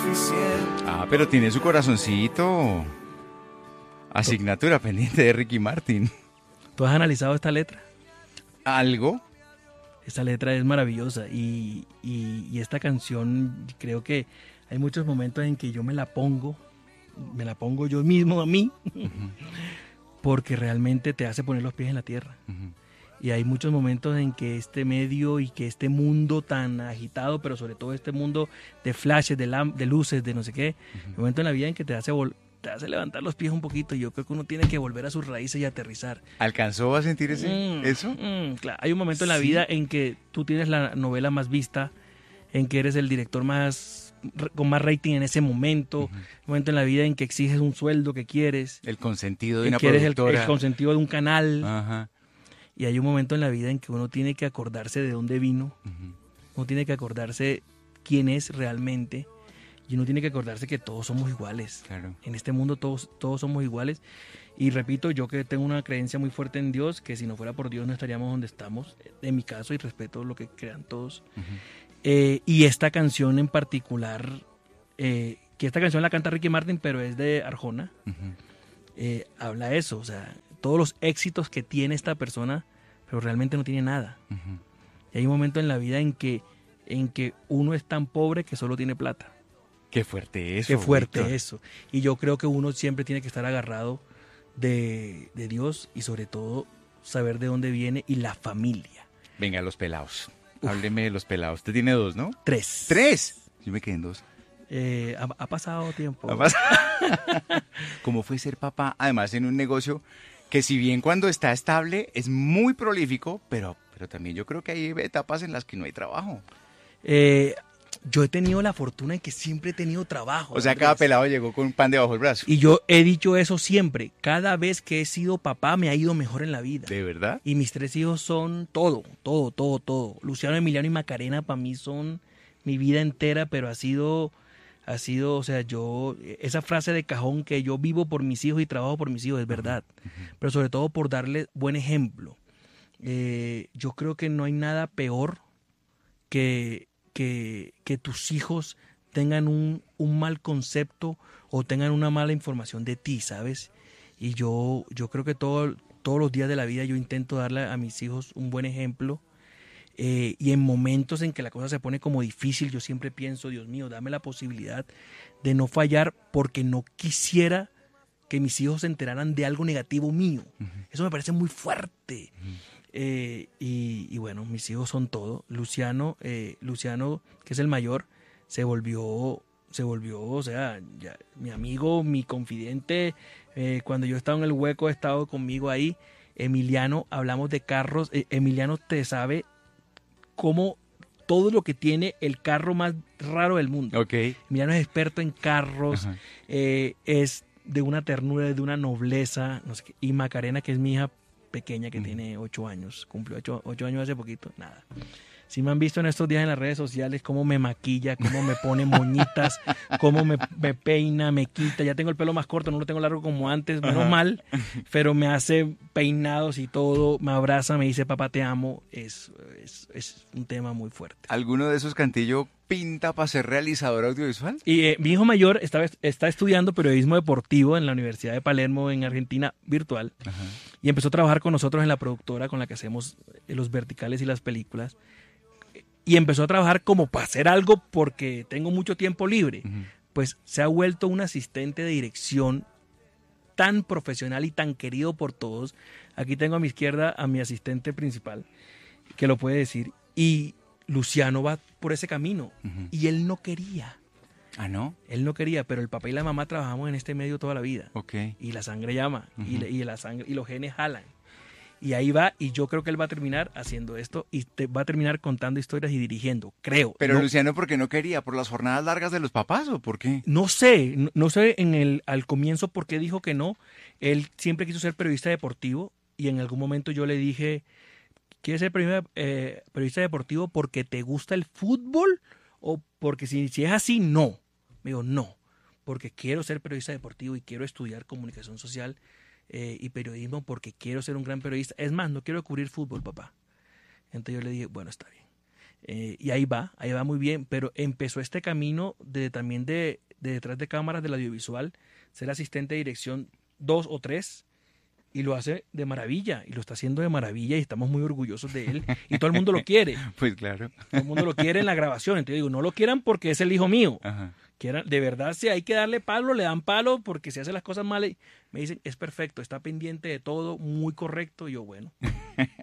suficiente. Ah, pero tiene su corazoncito. Asignatura pendiente de Ricky Martin. ¿Tú has analizado esta letra? ¿Algo? Esta letra es maravillosa y esta canción creo que hay muchos momentos en que yo me la pongo yo mismo a mí, porque realmente te hace poner los pies en la tierra. Y hay muchos momentos en que este medio y que este mundo tan agitado, pero sobre todo este mundo de flashes, de luces, de no sé qué, hay momentos en la vida en que te hace levantar los pies un poquito, y yo creo que uno tiene que volver a sus raíces y aterrizar. ¿Alcanzó a sentir eso? Claro. Hay un momento en la vida en que tú tienes la novela más vista, en que eres el director con más rating en ese momento, un momento en la vida en que exiges un sueldo que quieres. El consentido de una que eres productora. el consentido de un canal. Ajá. Y hay un momento en la vida en que uno tiene que acordarse de dónde vino, uno tiene que acordarse quién es realmente, y uno tiene que acordarse que todos somos iguales. Claro. En este mundo todos somos iguales. Y repito, yo que tengo una creencia muy fuerte en Dios, que si no fuera por Dios no estaríamos donde estamos, en mi caso, y respeto lo que crean todos. Y esta canción en particular, que esta canción la canta Ricky Martin, pero es de Arjona, habla eso, o sea, todos los éxitos que tiene esta persona, pero realmente no tiene nada. Y hay un momento en la vida en que uno es tan pobre que solo tiene plata. Qué fuerte eso. Qué fuerte Víctor. eso. Y yo creo que uno siempre tiene que estar agarrado de Dios, y sobre todo saber de dónde viene y la familia. Venga, los pelados. Hábleme de los pelados. Usted tiene 2, ¿no? 3. ¿3? Yo me quedé en 2. Ha pasado tiempo. ¿Cómo fue ser papá? Además, en un negocio que, si bien cuando está estable es muy prolífico, pero también yo creo que hay etapas en las que no hay trabajo. Yo he tenido la fortuna en que siempre he tenido trabajo. O sea, Andrés. cada pelado llegó con un pan debajo del brazo. Y yo he dicho eso siempre. Cada vez que he sido papá me ha ido mejor en la vida. ¿De verdad? Y mis 3 hijos son todo. Luciano, Emiliano y Macarena para mí son mi vida entera, pero ha sido, o sea, esa frase de cajón que yo vivo por mis hijos y trabajo por mis hijos, es verdad. Pero sobre todo por darles buen ejemplo. Yo creo que no hay nada peor que tus hijos tengan un mal concepto o tengan una mala información de ti, ¿sabes? Y yo creo que todos los días de la vida yo intento darle a mis hijos un buen ejemplo, y en momentos en que la cosa se pone como difícil, yo siempre pienso, Dios mío, dame la posibilidad de no fallar, porque no quisiera que mis hijos se enteraran de algo negativo mío. Eso me parece muy fuerte. Y bueno, mis hijos son todo. Luciano, que es el mayor, se volvió, o sea, ya, mi amigo, mi confidente. Cuando yo estaba en el hueco, ha estado conmigo ahí. Emiliano, hablamos de carros. Emiliano te sabe cómo todo lo que tiene el carro más raro del mundo. Ok. Emiliano es experto en carros, es de una ternura, de una nobleza, no sé qué. Y Macarena, que es mi hija pequeña, que tiene 8 años, cumplió 8 años hace poquito, nada. Si me han visto en estos días en las redes sociales, cómo me maquilla, cómo me pone moñitas, cómo me peina, me quita. Ya tengo el pelo más corto, no lo tengo largo como antes, menos mal, pero me hace peinados y todo, me abraza, me dice, papá, te amo. Es un tema muy fuerte. ¿Alguno de esos, Cantillo, pinta para ser realizador audiovisual? Y mi hijo mayor está estudiando periodismo deportivo en la Universidad de Palermo, en Argentina, virtual. Y empezó a trabajar con nosotros en la productora con la que hacemos los verticales y las películas. Y empezó a trabajar como para hacer algo porque tengo mucho tiempo libre. Pues se ha vuelto un asistente de dirección tan profesional y tan querido por todos. Aquí tengo a mi izquierda a mi asistente principal, que lo puede decir. Y Luciano va por ese camino. Y él no quería. ¿Ah, no? Él no quería, pero el papá y la mamá trabajamos en este medio toda la vida. Ok. Y la sangre llama. Y la sangre, y los genes jalan. Y ahí va, y yo creo que él va a terminar haciendo esto y va a terminar contando historias y dirigiendo, creo. Pero no, Luciano, ¿por qué no quería? ¿Por las jornadas largas de los papás o por qué? No sé al comienzo por qué dijo que no. Él siempre quiso ser periodista deportivo y en algún momento yo le dije, ¿quieres ser periodista deportivo porque te gusta el fútbol o porque si es así, no? Me dijo, no, porque quiero ser periodista deportivo y quiero estudiar comunicación social y periodismo porque quiero ser un gran periodista. Es más, no quiero cubrir fútbol, papá. Entonces yo le dije, bueno, está bien. Y ahí va muy bien, pero empezó este camino también de detrás de cámaras del audiovisual, ser asistente de dirección 2 o 3, y lo hace de maravilla, y lo está haciendo de maravilla, y estamos muy orgullosos de él, y todo el mundo lo quiere. Pues claro. Todo el mundo lo quiere en la grabación, entonces digo, no lo quieran porque es el hijo mío. Ajá. De verdad, si hay que darle palo, le dan palo, porque si hace las cosas mal, me dicen, es perfecto, está pendiente de todo, muy correcto, y yo, bueno.